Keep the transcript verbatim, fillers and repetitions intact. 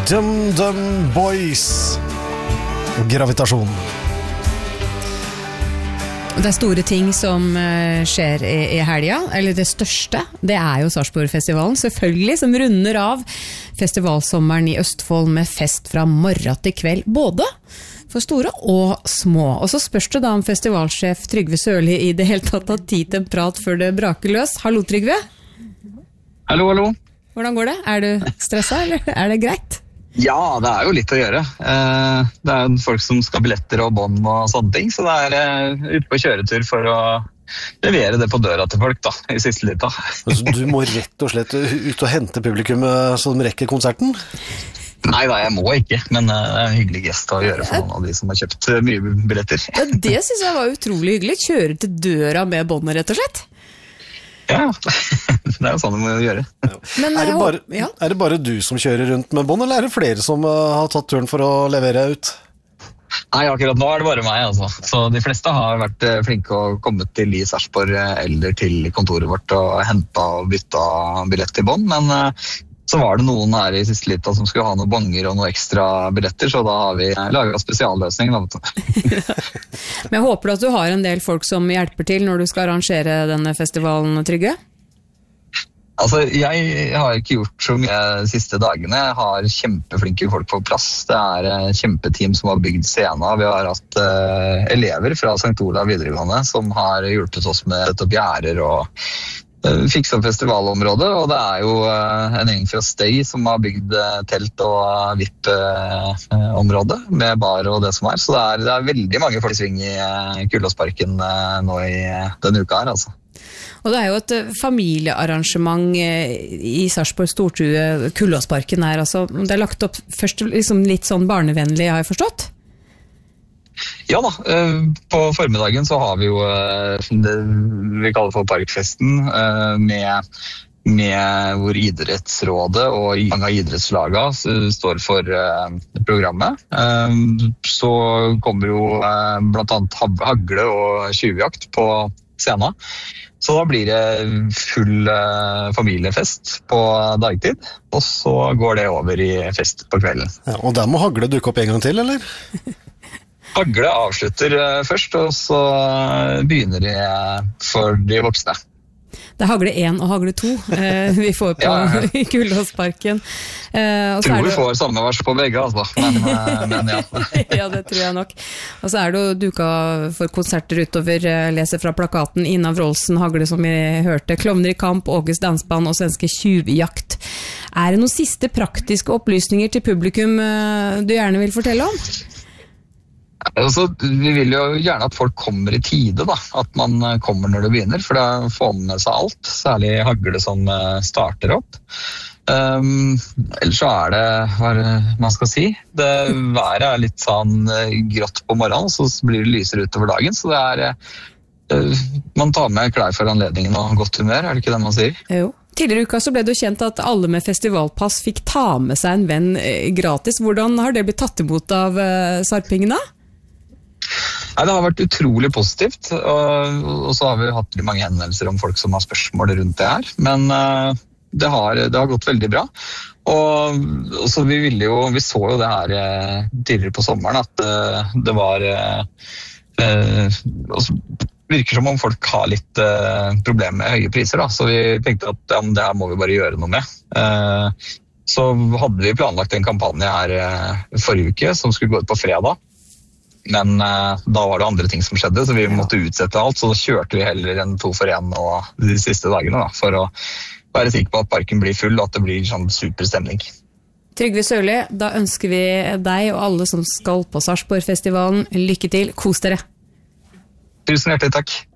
Dum Dum Boys. Gravitasjon. Det er store ting som skjer i, i helga, eller det største, det er jo Sarpsborgfestivalen, selvfølgelig, som runder av festivalsommeren i Østfold med fest fra morgen til kveld, både for store og små. Og så spørs det da om festivalsjef Trygve Sørli i det hele tatt har tid til en prat før det braker løs. Hallo Trygve? Hallo, hallo. Hvordan går det? Er du stresset, eller er det greit? Ja, det er jo litt å gjøre. Det er jo folk som skal billetter og bånd og sånne ting, så det er ute på kjøretur for å levere det på døra til folk da, i siste lita. Altså, du må rett og slett ut og hente publikum som rekker konserten? Nei da, jeg må ikke, men det er en hyggelig gest å gjøre for noen av de som har kjøpt mye billetter. Ja, det synes jeg var utrolig hyggelig. Kjøre til døra med båndet, rett og slett. Ja, det er jo sånn det må gjøre. Men, er, det bare, ja. er det bare du som kjører rundt med bånd, eller er det flere som uh, har tatt turen for å levere ut? Nei, akkurat nå er det bare meg, altså. Så de fleste har vært flinke og kommet til i Sarpsborg eller til kontoret vårt og hentet og byttet billett til bånd, men uh, så var det noen her i siste lita som skulle ha noen bonger og noen ekstra billetter, så da har vi laget spesialløsning. Men jeg håper at du har en del folk som hjelper til når du skal arrangere denne festivalen, Trygve? Altså, jeg har ikke gjort så mye de siste dagene. Jeg har kjempeflinke folk på plass. Det er et kjempeteam som har bygd scenen. Vi har hatt uh, elever fra Sankt Olav videregående som har hjulpet oss med dette gjerder og fikse opp festivalområdet, og det er jo en gjeng fra Stay som har bygd telt og V I P-område med bar og det som er, så det er, det er veldig mange folk sving i Kullåsparken nå i denne uka her, altså. Og det er jo et familiearrangement i Sarpsborg Stortue, Kullåsparken her, altså, det er lagt opp først liksom litt sånn barnevennlig, har jeg forstått? Ja da, på formiddagen så har vi jo det vi kaller for Parkfesten med, med hvor idrettsrådet og mange av idrettslagene står for programmet. Så kommer jo blant annet hagle og tjuvjakt på scenen. Så da blir det full familiefest på dagtid, og så går det over i fest på kvelden. Ja, og der må hagle dukke opp en gang til, eller? Hagle avslutter først, og så begynner de for de voksne. Det er hagle én og hagle to vi får på ja, ja. I Kullåsparken. Jeg tror vi får samme vers på begge, altså. Men, men ja. Ja, det tror jeg nok. Og så er det jo duka for konserter utover, leser fra plakaten Ina Wroldsen, hagle som vi hørte, Klovner i kamp, August Dansband og svenske tjuvjakt. Er det noen siste praktiske opplysninger til publikum du gjerne vil fortelle om? Altså, vi vil jo gjerne at folk kommer i tide, da. At man kommer når det begynner, for da får man med seg alt, særlig hagle som starter opp. Um, ellers så er det, hva er det man skal si, det været er litt sånn grått på morgenen, så blir det lysere utover dagen, så det er, uh, man tar med klær for anledningen og godt humør, er det ikke det man sier? Jo. Tidligere i uka så ble det jo kjent at alle med festivalpass fikk ta med seg en venn gratis. Hvordan har det blitt tatt imot av uh, sarpingene? Nei, det har vært utrolig positivt, og, og så har vi hatt mange henvendelser om folk som har spørsmål rundt det her, men uh, det, har, det har gått veldig bra. Og, og så vi ville jo, vi så jo det her uh, tidligere på sommeren, at uh, det var uh, uh, altså, virker som om folk har litt uh, problemer med høye priser, da, så vi tenkte at ja, det her må vi bare gjøre noe med. Uh, så hadde vi planlagt en kampanje her uh, forrige uke, som skulle gå ut på fredag. Men uh, da var det andre ting som skjedde, så vi måtte utsette alt, så da kjørte vi heller en to for en og de siste dagene, da, for å være sikker på at parken blir full, og at det blir sånn super stemning. Trygve Sørli, da ønsker vi deg og alle som skal på Sarpsborgfestivalen lykke til. Kos dere! Tusen hjertelig takk!